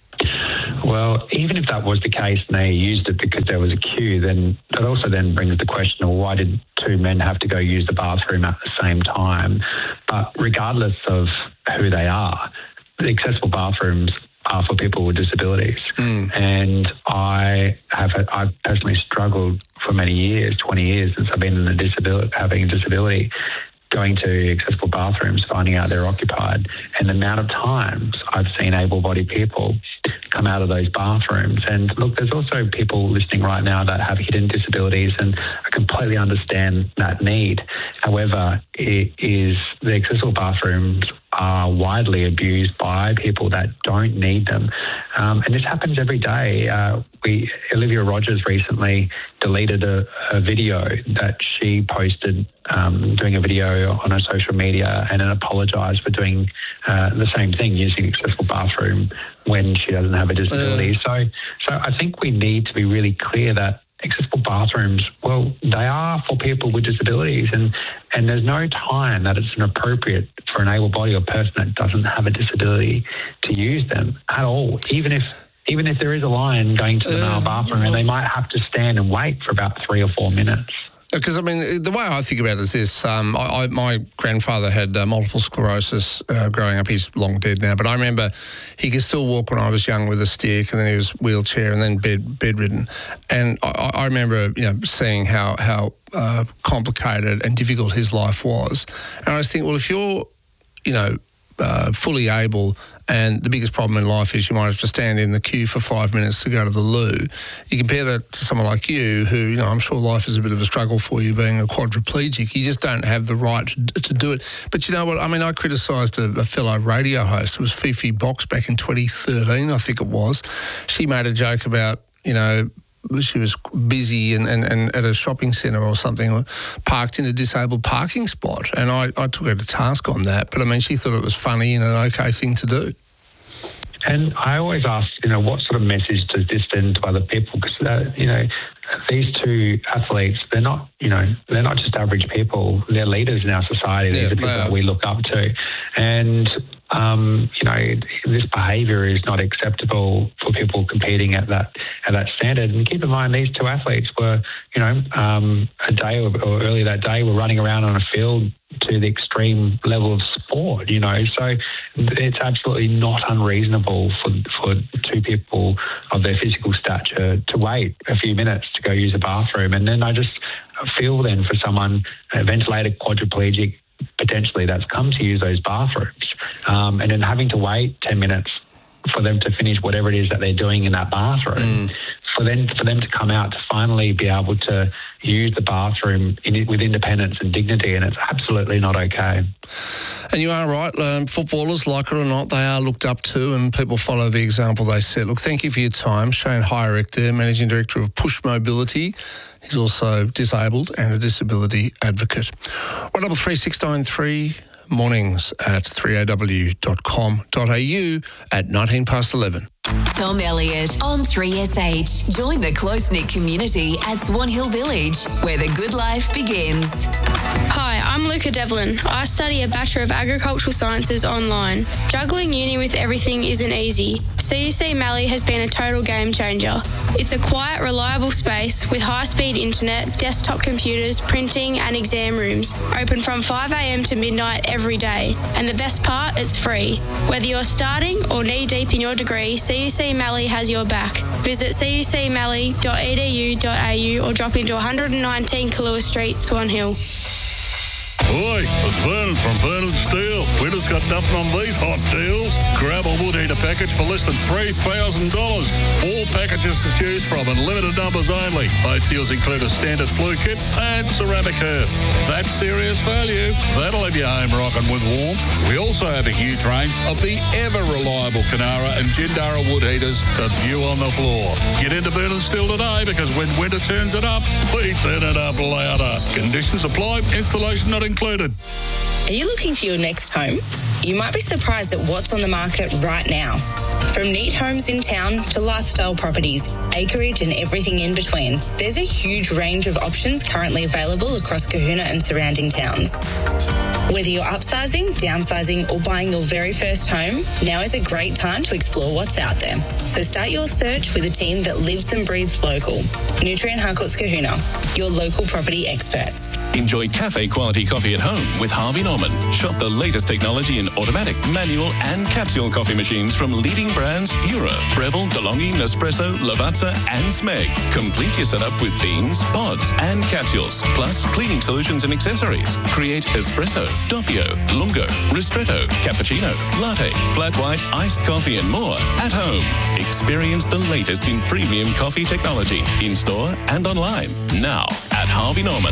Well, even if that was the case and they used it because there was a queue, then that also then brings the question of why did two men have to go use the bathroom at the same time? But regardless of who they are, the accessible bathrooms are for people with disabilities. And I've personally struggled for many years, 20 years since I've been in having a disability, going to accessible bathrooms, finding out they're occupied, and the amount of times I've seen able-bodied people come out of those bathrooms. And look, there's also people listening right now that have hidden disabilities, and I completely understand that need. However, the accessible bathrooms are widely abused by people that don't need them. And this happens every day. Olivia Rogers recently deleted a video that she posted doing a video on her social media, and then apologised for doing the same thing, using accessible bathroom when she doesn't have a disability. So I think we need to be really clear that accessible bathrooms, well, they are for people with disabilities, and there's no time that it's inappropriate for an able-bodied or person that doesn't have a disability to use them at all, even if there is a line going to the male bathroom, and they might have to stand and wait for about 3 or 4 minutes. Because, I mean, the way I think about it is this. My grandfather had multiple sclerosis growing up. He's long dead now. But I remember he could still walk when I was young with a stick, and then he was wheelchair and then bedridden. And I remember, seeing how complicated and difficult his life was. And I just think, well, if you're, fully able, and the biggest problem in life is you might have to stand in the queue for 5 minutes to go to the loo. You compare that to someone like you who, I'm sure life is a bit of a struggle for you being a quadriplegic. You just don't have the right to do it. But you know what? I mean, I criticised a fellow radio host. It was Fifi Box back in 2013, I think it was. She made a joke about, she was busy and at a shopping centre or something, parked in a disabled parking spot. And I took her to task on that. But, I mean, she thought it was funny and an okay thing to do. And I always ask, what sort of message does this send to other people? Because, these two athletes, they're not just average people. They're leaders in our society. These are people that we look up to. And, this behaviour is not acceptable for people competing at that standard. And keep in mind, these two athletes were, a day or earlier that day, were running around on a field to the extreme level of sport, So it's absolutely not unreasonable for two people of their physical stature to wait a few minutes to go use a bathroom. And then I just feel then for someone, a ventilated quadriplegic, potentially that's come to use those bathrooms, and then having to wait 10 minutes for them to finish whatever it is that they're doing in that bathroom, for them to come out to finally be able to use the bathroom with independence and dignity, and it's absolutely not okay. And you are right. Footballers, like it or not, they are looked up to, and people follow the example they set. Look, thank you for your time. Shane Hyrek there, Managing Director of Push Mobility. He's also disabled and a disability advocate. 133693 mornings at 3aw.com.au at 11:19. Tom Elliott on 3SH. Join the close-knit community at Swan Hill Village, where the good life begins. Hi, I'm Luca Devlin. I study a Bachelor of Agricultural Sciences online. Juggling uni with everything isn't easy. CUC Mallee has been a total game changer. It's a quiet, reliable space with high-speed internet, desktop computers, printing and exam rooms. Open from 5 a.m. to midnight every day. And the best part, it's free. Whether you're starting or knee-deep in your degree, CUC Mallee has your back. Visit cucmallee.edu.au or drop into 119 Kahlua Street, Swan Hill. Oi, it's Vernon from Vernon Steel. We just got nothing on these hot deals. Grab a wood heater package for less than $3,000. 4 packages to choose from and limited numbers only. Both deals include a standard flue kit and ceramic hearth. That's serious value. That'll have your home rocking with warmth. We also have a huge range of the ever-reliable Canara and Jindara wood heaters to view on the floor. Get into Vernon Steel today because when winter turns it up, we turn it up louder. Conditions apply. Installation not included. Are you looking for your next home? You might be surprised at what's on the market right now. From neat homes in town to lifestyle properties, acreage and everything in between, there's a huge range of options currently available across Kahuna and surrounding towns. Whether you're upsizing, downsizing or buying your very first home, now is a great time to explore what's out there. So start your search with a team that lives and breathes local. Nutrien Harcourts Kahuna, your local property experts. Enjoy cafe quality coffee at home with Harvey Norman. Shop the latest technology in automatic, manual and capsule coffee machines from leading brands Eura, Breville, DeLonghi, Nespresso, Lavazza and Smeg. Complete your setup with beans, pods and capsules, plus cleaning solutions and accessories. Create espresso, doppio, lungo, ristretto, cappuccino, latte, flat white, iced coffee and more at home. Experience the latest in premium coffee technology in-store and online. Now at Harvey Norman.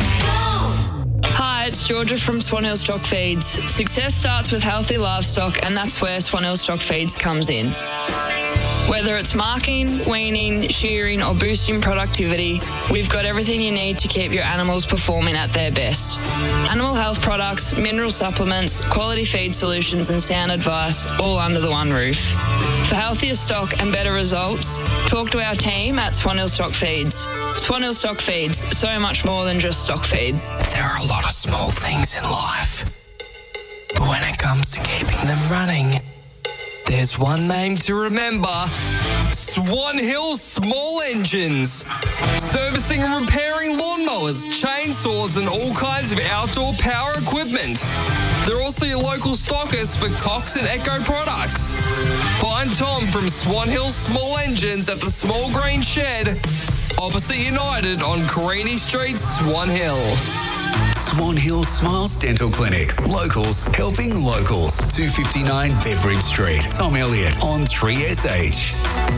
Hi, it's Georgia from Swan Hill Stock Feeds. Success starts with healthy livestock, and that's where Swan Hill Stock Feeds comes in. Whether it's marking, weaning, shearing or boosting productivity, we've got everything you need to keep your animals performing at their best. Animal health products, mineral supplements, quality feed solutions and sound advice all under the one roof. For healthier stock and better results, talk to our team at Swan Hill Stock Feeds. Swan Hill Stock Feeds, so much more than just stock feed. There are a lot of small things in life, but when it comes to keeping them running, there's one name to remember: Swan Hill Small Engines. Servicing and repairing lawnmowers, chainsaws and all kinds of outdoor power equipment. They're also your local stockist for Cox and Echo products. Find Tom from Swan Hill Small Engines at the Small Green Shed, opposite United on Carini Street, Swan Hill. Swan Hill Smiles Dental Clinic. Locals helping locals. 259 Beveridge Street. Tom Elliott on 3SH.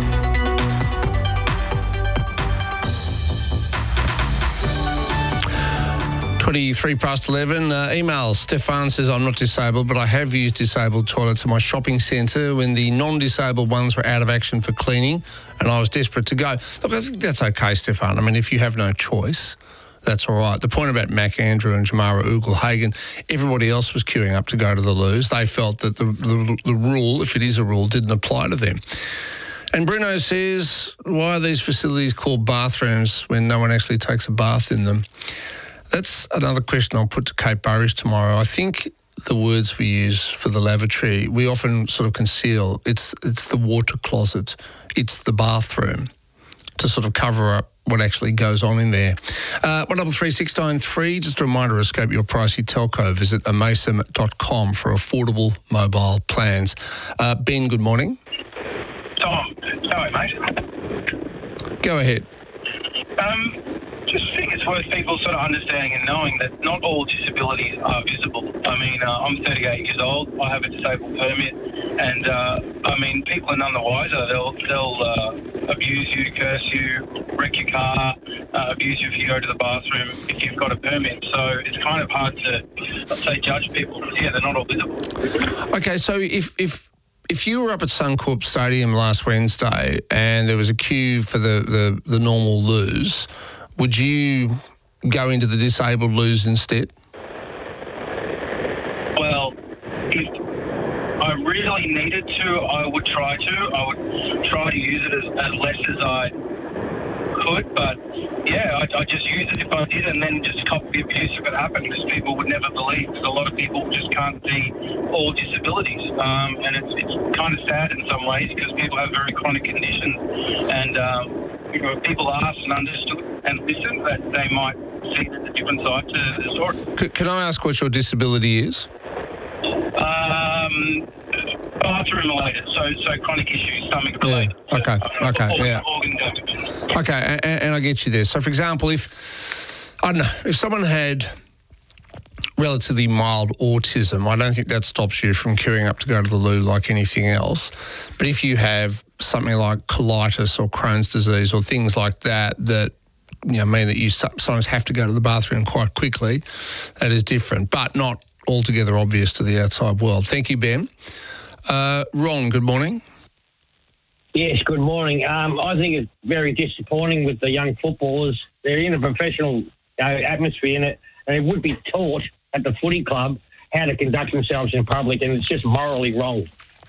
11. Email. Stefan says, I'm not disabled, but I have used disabled toilets in my shopping centre when the non-disabled ones were out of action for cleaning and I was desperate to go. Look, I think that's okay, Stefan. I mean, if you have no choice, that's all right. The point about Mac Andrew and Jamara Ugle-Hagan, everybody else was queuing up to go to the loos. They felt that the rule, if it is a rule, didn't apply to them. And Bruno says, why are these facilities called bathrooms when no one actually takes a bath in them? That's another question I'll put to Kate Burridge tomorrow. I think the words we use for the lavatory, we often sort of conceal. It's the water closet. It's the bathroom to sort of cover up what actually goes on in there. 133693, just a reminder, escape your pricey telco. Visit amasem.com for affordable mobile plans. Ben, good morning. Tom, sorry, mate. Go ahead. Just think it's worth people sort of understanding and knowing that not all disabilities are visible. I mean, I'm 38 years old. I have a disabled permit, and I mean, people are none the wiser. They'll abuse you, curse you, wreck your car, abuse you if you go to the bathroom if you've got a permit. So it's kind of hard to, I'd say, judge people. Yeah, they're not all visible. Okay, so if you were up at Suncorp Stadium last Wednesday and there was a queue for the normal loos, would you go into the disabled loos instead? Well, I really I needed to, I would try to use it as less as I could, but yeah, I just use it if I did, and then just cop the abuse if it happened, because people would never believe, because a lot of people just can't see all disabilities, and it's kind of sad in some ways, because people have very chronic conditions, and if people ask and understood and listen, that they might see the different side to the story. Can I ask what your disability is? Bathroom related, so chronic issues, stomach related. Yeah. Organ damage. Okay, and I get you there. So, for example, if someone had relatively mild autism, I don't think that stops you from queuing up to go to the loo like anything else. But if you have something like colitis or Crohn's disease or things like that mean that you sometimes have to go to the bathroom quite quickly, that is different, but not altogether obvious to the outside world. Thank you, Ben. Ron, good morning. Yes, good morning. I think it's very disappointing with the young footballers. They're in a professional atmosphere in it, and it would be taught at the footy club how to conduct themselves in public, and it's just morally wrong.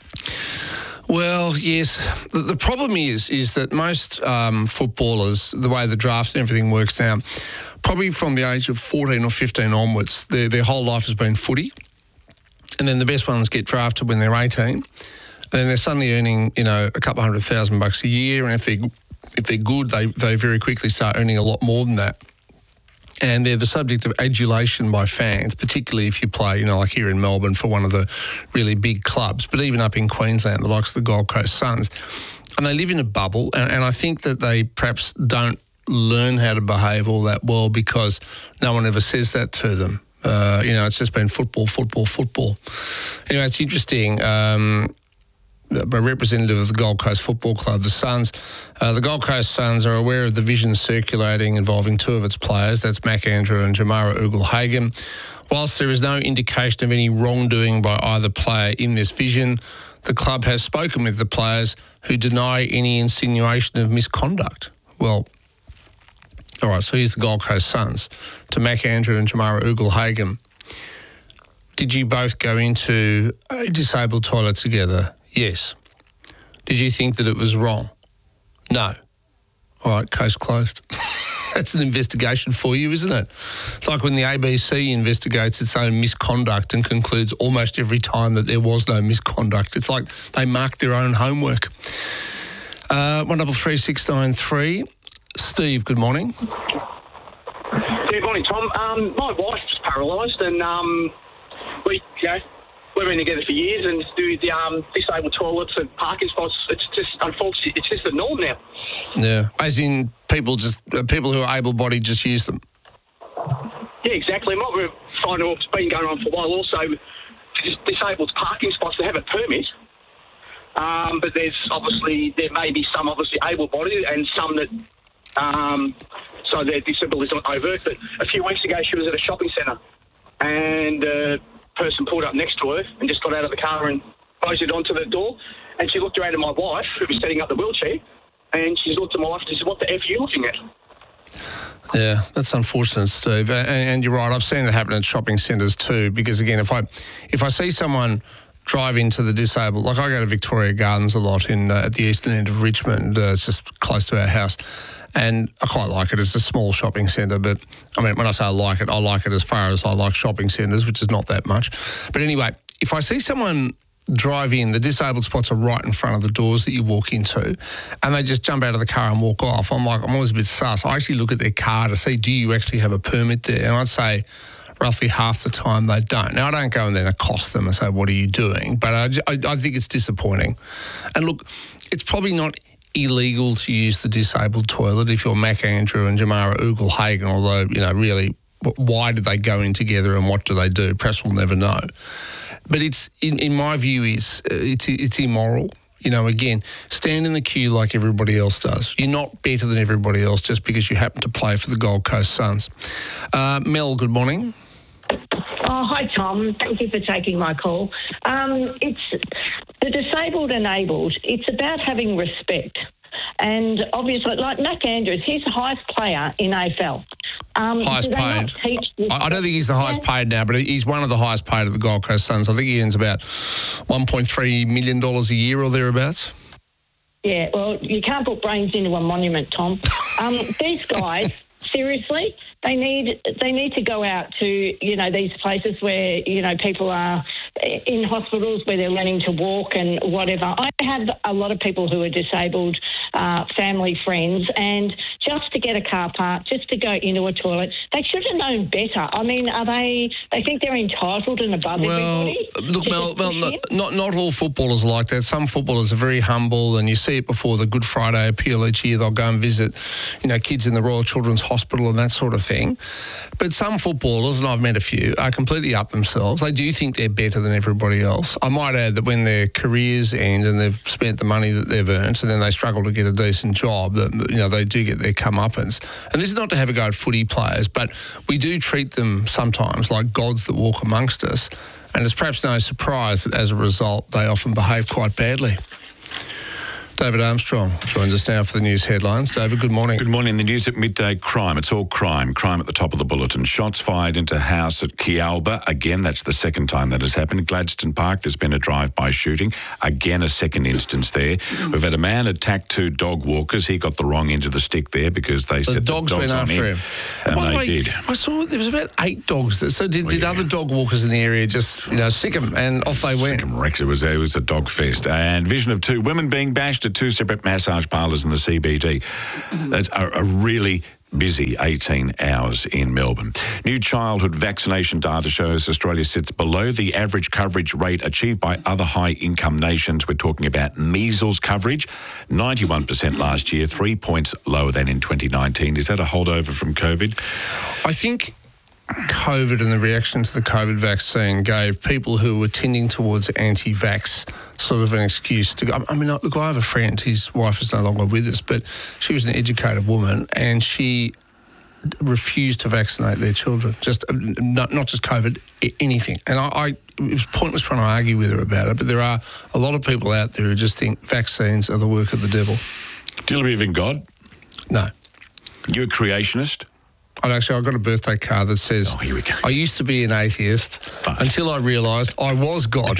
Well, yes. The problem is that most footballers, the way the draft and everything works now, probably from the age of 14 or 15 onwards, their whole life has been footy. And then the best ones get drafted when they're 18. And then they're suddenly earning, a couple $100,000 a year. And if they're good, they very quickly start earning a lot more than that. And they're the subject of adulation by fans, particularly if you play, like here in Melbourne for one of the really big clubs, but even up in Queensland, the likes of the Gold Coast Suns. And they live in a bubble, and I think that they perhaps don't learn how to behave all that well because no one ever says that to them. It's just been football. Anyway, it's interesting. A representative of the Gold Coast Football Club, the Suns. The Gold Coast Suns are aware of the vision circulating involving two of its players, that's Mac Andrew and Jamara Ugle-Hagan. Whilst there is no indication of any wrongdoing by either player in this vision, the club has spoken with the players who deny any insinuation of misconduct. Well, all right, so here's the Gold Coast Suns. To Mac Andrew and Jamara Ugle-Hagan. Did you both go into a disabled toilet together? Yes. Did you think that it was wrong? No. All right, case closed. That's an investigation for you, isn't it? It's like when the ABC investigates its own misconduct and concludes almost every time that there was no misconduct. It's like they mark their own homework. 133693. Steve, good morning. Good morning, Tom. My wife's paralysed, and we've been together for years, and do the disabled toilets and parking spots. It's just, unfortunately, it's just the norm now. Yeah, as in people who are able-bodied just use them. Yeah, exactly. And what we're finding, it's been going on for a while also, disabled parking spots, they have a permit, but there may be some obviously able-bodied and some that, so their disability is not overt. But a few weeks ago, she was at a shopping centre, and person pulled up next to her and just got out of the car and closed it onto the door, and she looked around at my wife, who was setting up the wheelchair, and she looked at my wife and said, "What the F are you looking at?" Yeah, that's unfortunate, Steve. And you're right, I've seen it happen at shopping centres too, because again, if I see someone drive into the disabled, like I go to Victoria Gardens a lot at the eastern end of Richmond, it's just close to our house, and I quite like it. It's a small shopping centre, but I mean, when I say I like it as far as I like shopping centres, which is not that much. But anyway, if I see someone drive in, the disabled spots are right in front of the doors that you walk into, and they just jump out of the car and walk off, I'm always a bit sus. I actually look at their car to see, do you actually have a permit there? And I'd say roughly half the time they don't. Now, I don't go and then accost them and say, what are you doing? But I think it's disappointing. And look, it's probably not illegal to use the disabled toilet if you're Mac Andrew and Jamara Ugle-Hagan, although, really, why did they go in together and what do they do? Press will never know. But it's, in my view, it's immoral. Again, stand in the queue like everybody else does. You're not better than everybody else just because you happen to play for the Gold Coast Suns. Mel, good morning. Oh, hi, Tom. Thank you for taking my call. It's the disabled and abled. It's about having respect. And obviously, like Mac Andrews, he's the highest player in AFL. Highest do they not paid. teach this? I don't think he's the highest paid now, but he's one of the highest paid of the Gold Coast Suns. I think he earns about $1.3 million a year or thereabouts. Yeah, well, you can't put brains into a monument, Tom. These guys, seriously, they need to go out to, these places where, people are in hospitals where they're learning to walk and whatever. I have a lot of people who are disabled, family, friends, and just to get a car park, just to go into a toilet, they should have known better. I mean, they think they're entitled and above everybody? Look, Mel, not all footballers are like that. Some footballers are very humble, and you see it before the Good Friday appeal each year. They'll go and visit, kids in the Royal Children's Hospital and that sort of thing. But some footballers, and I've met a few, are completely up themselves. They do think they're better than everybody else. I might add that when their careers end and they've spent the money that they've earned, and then they struggle to get a decent job, that they do get their comeuppance. And this is not to have a go at footy players, but we do treat them sometimes like gods that walk amongst us. And it's perhaps no surprise that as a result, they often behave quite badly. David Armstrong joins us now for the news headlines. David, good morning. Good morning. The news at midday, crime. It's all crime. Crime at the top of the bulletin. Shots fired into house at Kialba. Again, that's the second time that has happened. Gladstone Park, there's been a drive-by shooting. Again, a second instance there. We've had a man attack 2 dog walkers. He got the wrong end of the stick there because they set the dogs went on after him. And By the they way, did. I saw there was about 8 dogs. So did other dog walkers in the area just, sick them and off they went? Sick 'em, Rex. It was a dog fest. And vision of 2 women being bashed at 2 separate massage parlours in the CBD. That's a really busy 18 hours in Melbourne. New childhood vaccination data shows Australia sits below the average coverage rate achieved by other high-income nations. We're talking about measles coverage, 91% last year, 3 points lower than in 2019. Is that a holdover from COVID? I think COVID and the reaction to the COVID vaccine gave people who were tending towards anti-vax sort of an excuse to go. I mean, look, I have a friend, his wife is no longer with us, but she was an educated woman and she refused to vaccinate their children, just not just COVID, anything. And it was pointless trying to argue with her about it, but there are a lot of people out there who just think vaccines are the work of the devil. Do you believe in God? No. You a creationist? I got a birthday card that says, here we go. I used to be an atheist until I realised I was God.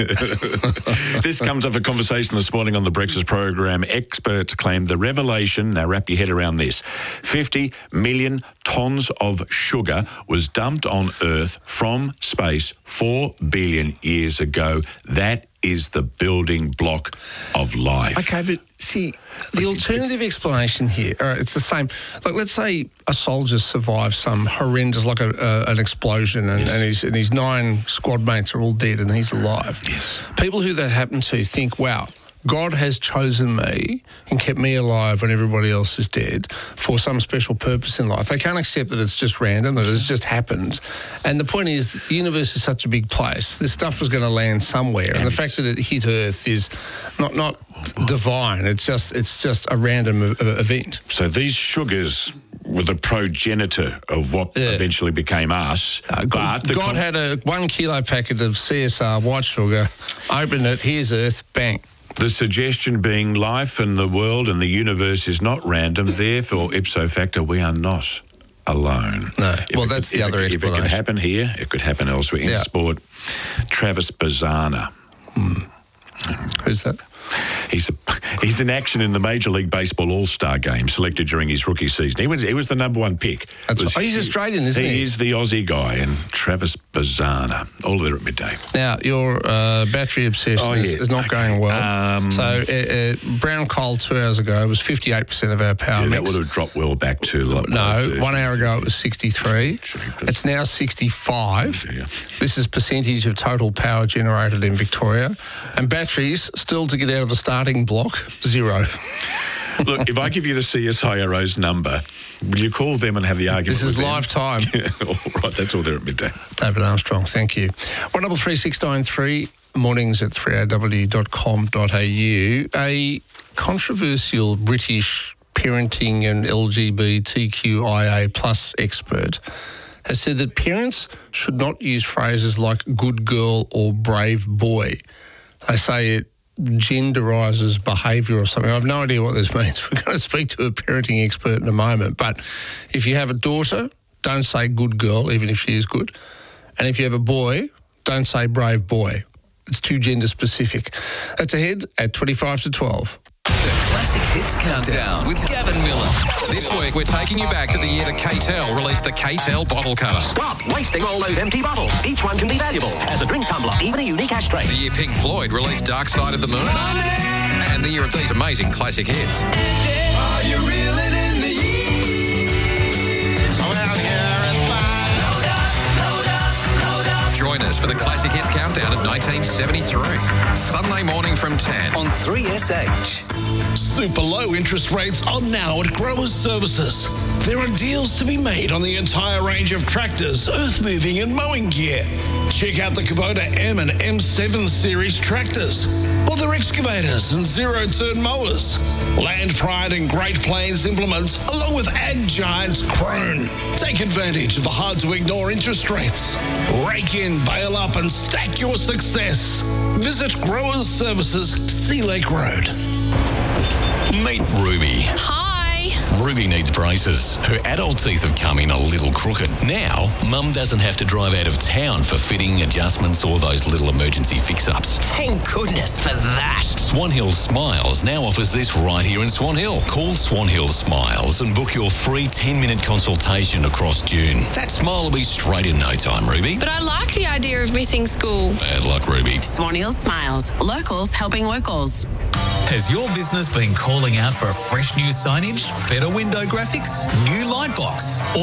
This comes off a conversation this morning on the Breakfast program. Experts claim the revelation, now wrap your head around this, 50 million tonnes of sugar was dumped on Earth from space 4 billion years ago. That is the building block of life. Okay, but see, the alternative explanation here, all right, it's the same. Like, let's say a soldier survives some horrendous, like an explosion, and his 9 squad mates are all dead and he's alive. Yes. People who that happen to think, wow, God has chosen me and kept me alive when everybody else is dead for some special purpose in life. They can't accept that it's just random, that it's just happened. And the point is, the universe is such a big place. This stuff was going to land somewhere. And the fact that it hit Earth is not divine. It's just a random event. So these sugars were the progenitor of what eventually became us. God had a 1 kilo packet of CSR white sugar, opened it, here's Earth, bang. The suggestion being life and the world and the universe is not random, therefore, ipso facto, we are not alone. No, that's the other explanation. If it could happen here, it could happen elsewhere. In sport, Travis Bazzana. Who's that? He's in action in the Major League Baseball All-Star Game, selected during his rookie season. He was the number 1 pick. He's Australian, isn't he? He is the Aussie guy, and Travis Bazzana. All there at midday. Now, your battery obsession is not going well. Brown coal 2 hours ago was 58% of our power mix. That would have dropped well back to... No, 1 hour ago it was 63. It's now 65. This is percentage of total power generated in Victoria. And batteries, still to get out of the starting block, 0. Look, if I give you the CSIRO's number, will you call them and have the argument? This is live time. All right, that's all there at midday. David Armstrong, thank you. 133693, mornings at 3aw.com.au. A controversial British parenting and LGBTQIA plus expert has said that parents should not use phrases like good girl or brave boy. They say it genderises behaviour or something. I have no idea what this means. We're going to speak to a parenting expert in a moment. But if you have a daughter, don't say good girl, even if she is good. And if you have a boy, don't say brave boy. It's too gender specific. That's ahead at 25 to 12. The Classic Hits Countdown with Gavin Miller. This week, we're taking you back to the year that K-Tel released the K-Tel bottle cutter. Stop wasting all those empty bottles. Each one can be valuable as a drink tumbler, even a unique ashtray. The year Pink Floyd released Dark Side of the Moon. And the year of these amazing classic hits. Are you reeling in the years? Well, yeah, it's fine. Load up. Join us for the Classic Hits Countdown of 1973. Sunday morning from 10 on 3SH. Super low interest rates are now at Growers Services. There are deals to be made on the entire range of tractors, earth moving and mowing gear. Check out the Kubota M and M7 series tractors, or their excavators and zero-turn mowers. Land Pride and Great Plains implements, along with Ag Giants Krone. Take advantage of the hard-to-ignore interest rates. Rake in, bail up and stack your success. Visit Growers Services, Sea Lake Road. Meet Ruby. Hi. Ruby needs braces. Her adult teeth have come in a little crooked. Now, Mum doesn't have to drive out of town for fitting, adjustments, or those little emergency fix-ups. Thank goodness for that. Swan Hill Smiles now offers this right here in Swan Hill. Call Swan Hill Smiles and book your free 10-minute consultation across June. That smile will be straight in no time, Ruby. But I like the idea of missing school. Bad luck, Ruby. Swan Hill Smiles. Locals helping locals. Has your business been calling out for fresh new signage, better window graphics, new light box, or